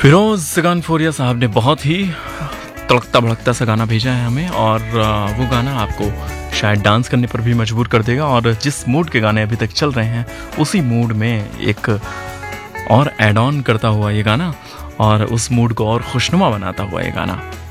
फिरोज़ गनफोरिया साहब ने बहुत ही तड़कता भड़कता सा गाना भेजा है हमें, और वो गाना आपको शायद डांस करने पर भी मजबूर कर देगा। और जिस मूड के गाने अभी तक चल रहे हैं उसी मूड में एक और ऐड ऑन करता हुआ ये गाना, और उस मूड को और खुशनुमा बनाता हुआ ये गाना।